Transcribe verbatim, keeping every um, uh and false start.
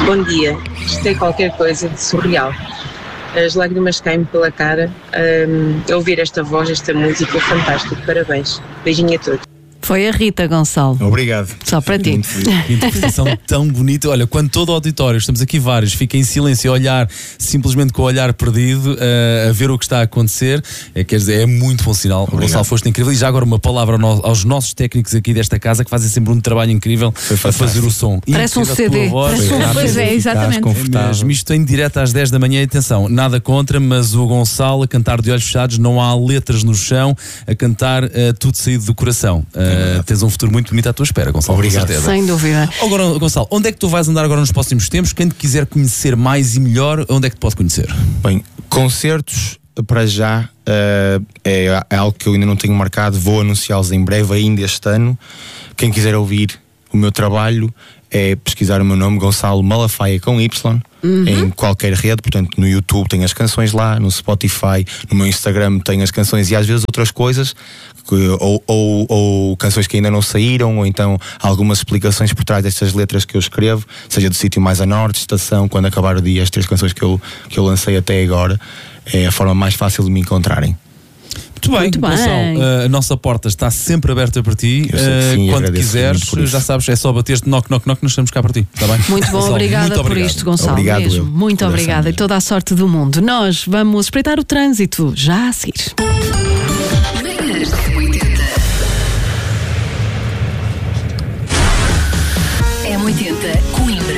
Bom dia, isto é qualquer coisa de surreal. As lágrimas caem-me pela cara um, a ouvir esta voz, esta música, fantástico, parabéns. Beijinho a todos. Foi a Rita Gonçalo. Obrigado. Só para ti. Que interpretação tão bonita. Olha, quando todo o auditório, estamos aqui vários, fica em silêncio a olhar, simplesmente com o olhar perdido, uh, a ver o que está a acontecer, é, quer dizer, é muito bom sinal. Obrigado. Gonçalo, foste incrível. E já agora uma palavra aos nossos técnicos aqui desta casa, que fazem sempre um trabalho incrível a fazer o som. Parece um C D. Voz, Parece um, pois é, exatamente. É mesmo, isto em direto às dez da manhã, atenção, nada contra, mas o Gonçalo a cantar de olhos fechados, não há letras no chão, a cantar uh, tudo saído do coração. Uh, tens um futuro muito bonito à tua espera, Gonçalo. Obrigado. Sem dúvida. Agora, Gonçalo, onde é que tu vais andar agora nos próximos tempos? Quem te quiser conhecer mais e melhor, onde é que te pode conhecer? Bem, concertos para já uh, é, é algo que eu ainda não tenho marcado, vou anunciá-los em breve, ainda este ano. Quem quiser ouvir o meu trabalho é pesquisar o meu nome, Gonçalo Malafaia com Y, uhum. em qualquer rede, portanto no YouTube tem as canções lá, no Spotify, no meu Instagram tem as canções e às vezes outras coisas, que, ou, ou, ou canções que ainda não saíram, ou então algumas explicações por trás destas letras que eu escrevo, seja do sítio mais a norte, estação, quando acabar o dia, as três canções que eu, que eu lancei até agora, é a forma mais fácil de me encontrarem. Muito bem, Muito bem. Gonçalo, uh, a nossa porta está sempre aberta para ti. Sim, uh, quando quiseres, já sabes, é só bater-te knock, knock, knock, nós estamos cá para ti. Está bem? Muito bom, Gonçalo, obrigada muito por obrigado. isto, Gonçalo. Obrigado, mesmo. eu. Muito obrigada e toda a sorte do mundo. Nós vamos espreitar o trânsito já a seguir.